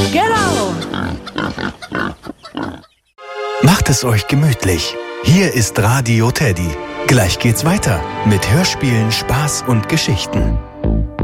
Genau. Macht es euch gemütlich. Hier ist Radio Teddy. Gleich geht's weiter mit Hörspielen, Spaß und Geschichten.